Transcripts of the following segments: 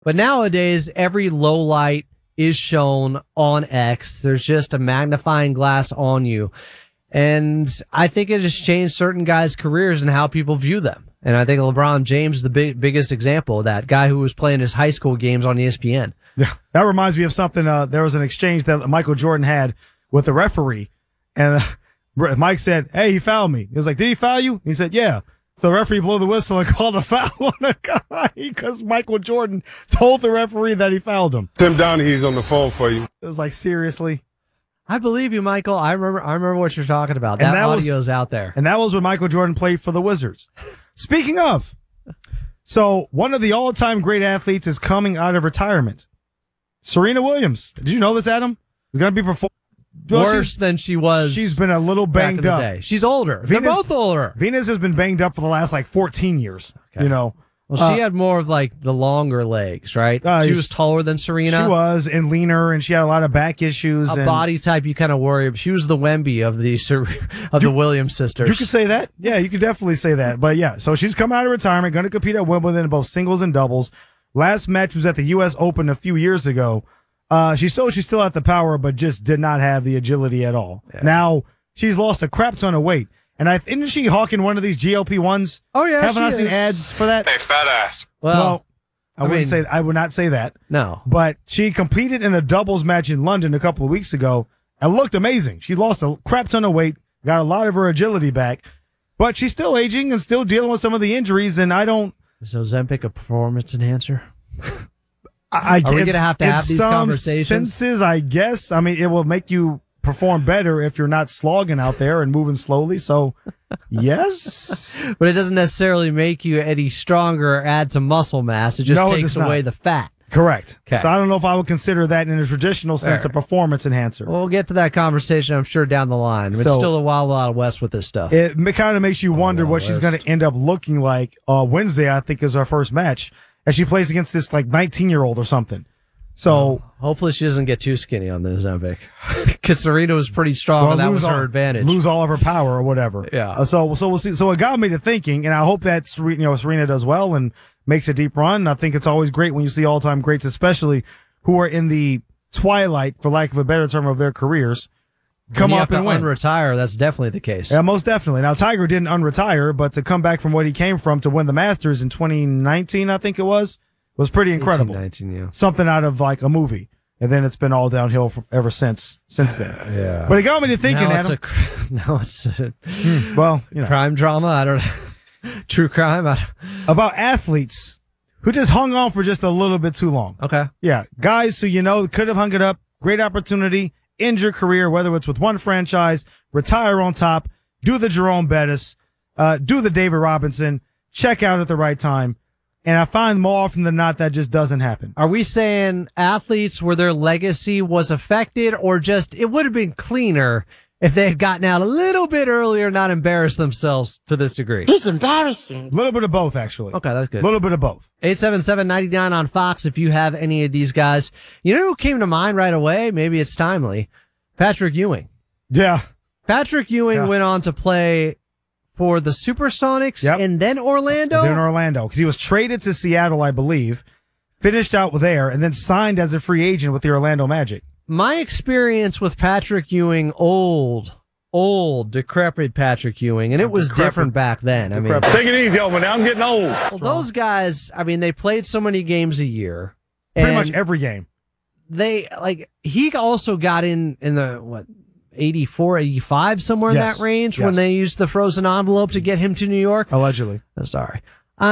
But nowadays, every low light is shown on X. There's just a magnifying glass on you. And I think it has changed certain guys' careers and how people view them. And I think LeBron James is the biggest example of that guy who was playing his high school games on ESPN. Yeah, that reminds me of something. There was an exchange that Michael Jordan had with the referee, and Mike said, "Hey, he fouled me." He was like, "Did he foul you?" He said, "Yeah." So the referee blew the whistle and called a foul on the guy because Michael Jordan told the referee that he fouled him. Tim Donaghy's on the phone for you. It was like, seriously. I believe you, Michael. I remember what you're talking about. That audio's out there. And that was when Michael Jordan played for the Wizards. Speaking of, so one of the all-time great athletes is coming out of retirement. Serena Williams. Did you know this, Adam? Is going to be performing worse than she was. She's been a little banged up. Day. She's older. They're both older. Venus has been banged up for the last 14 years. Okay. You know. Well, she had more of the longer legs, right? She was taller than Serena. She was, and leaner, and she had a lot of back issues. A body type you kind of worry about. She was the Wemby of the Williams sisters. You could say that. Yeah, you could definitely say that. But yeah, so she's come out of retirement, going to compete at Wimbledon in both singles and doubles. Last match was at the U.S. Open a few years ago. She's still at the power, but just did not have the agility at all. Yeah. Now, she's lost a crap ton of weight. And isn't she hawking one of these GLP-1s? Oh, yeah, Haven't I seen ads for that? Hey, fat ass. Well, I would not say that. No. But she competed in a doubles match in London a couple of weeks ago and looked amazing. She lost a crap ton of weight, got a lot of her agility back, but she's still aging and still dealing with some of the injuries, and I don't... Is Ozempic a performance enhancer? Are we going to have these conversations? Senses, I guess. I mean, it will make you perform better if you're not slogging out there and moving slowly. So, yes. But it doesn't necessarily make you any stronger or add some muscle mass. It just takes away the fat. Correct. Okay. So I don't know if I would consider that in a traditional sense a performance enhancer. We'll get to that conversation, I'm sure, down the line. It's still a wild west with this stuff. It kind of makes you wonder what she's going to end up looking like. Wednesday, I think, is our first match, as she plays against this 19-year-old or something. So hopefully she doesn't get too skinny on the Ozempic, because Serena was pretty strong, and that was her advantage. Lose all of her power or whatever. Yeah. So we'll see. So it got me to thinking, and I hope that Serena does well and makes a deep run. I think it's always great when you see all-time greats, especially who are in the twilight, for lack of a better term, of their careers, come up and win. Unretire, that's definitely the case. Yeah, most definitely. Now, Tiger didn't unretire, but to come back from what he came from to win the Masters in 2019, I think it was pretty incredible. 19, yeah. Something out of a movie. And then it's been all downhill ever since then. Yeah. But it got me to thinking, Adam. Now it's a crime drama. I don't know. True crime. About athletes who just hung on for just a little bit too long. Okay. Yeah. Guys who, could have hung it up. Great opportunity. End your career, whether it's with one franchise, retire on top, do the Jerome Bettis, do the David Robinson, check out at the right time. And I find more often than not that just doesn't happen. Are we saying athletes where their legacy was affected, or just it would have been cleaner if they had gotten out a little bit earlier, not embarrassed themselves to this degree? It's embarrassing. A little bit of both, actually. Okay, that's good. A little bit of both. 877-99 on Fox if you have any of these guys. You know who came to mind right away? Maybe it's timely. Patrick Ewing. Yeah. Patrick Ewing went on to play for the Supersonics and then Orlando? Then Orlando, because he was traded to Seattle, I believe, finished out there, and then signed as a free agent with the Orlando Magic. My experience with Patrick Ewing, old, decrepit Patrick Ewing, and it was different back then. Take it easy, man. I'm getting old. Well, those guys, they played so many games a year. Pretty much every game. He also got in the, 84, 85, somewhere in that range when they used the frozen envelope to get him to New York. Allegedly. Oh, sorry.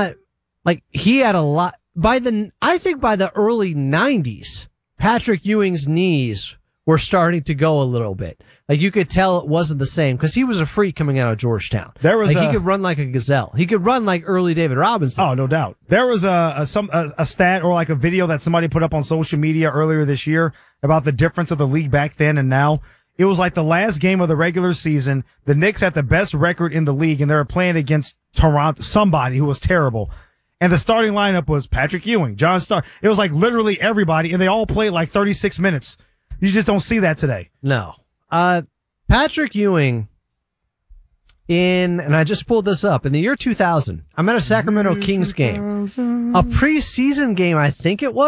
He had a lot I think by the early 90s, Patrick Ewing's knees were starting to go a little bit. You could tell it wasn't the same because he was a freak coming out of Georgetown. There was he could run like a gazelle. He could run like early David Robinson. Oh, no doubt. There was a stat or a video that somebody put up on social media earlier this year about the difference of the league back then and now. It was the last game of the regular season. The Knicks had the best record in the league, and they were playing against Toronto, somebody who was terrible. And the starting lineup was Patrick Ewing, John Stark. It was literally everybody, and they all played 36 minutes. You just don't see that today. No. Patrick Ewing and I just pulled this up, in the year 2000, I'm at a Sacramento Kings game. A preseason game, I think it was.